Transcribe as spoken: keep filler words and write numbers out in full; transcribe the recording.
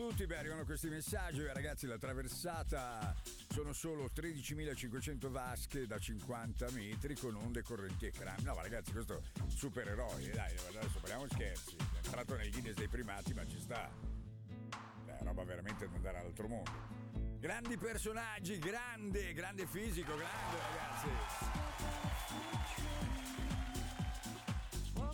tutti. Beh, arrivano questi messaggi. Beh, ragazzi, la traversata sono solo tredicimilacinquecento vasche da cinquanta metri con onde, correnti e cram. No, ma ragazzi, questo supereroe, dai, adesso parliamo scherzi. È entrato nei Guinness dei primati, ma ci sta. Cioè, è roba veramente da andare all'altro mondo. Grandi personaggi, grande, grande fisico, grande, ragazzi.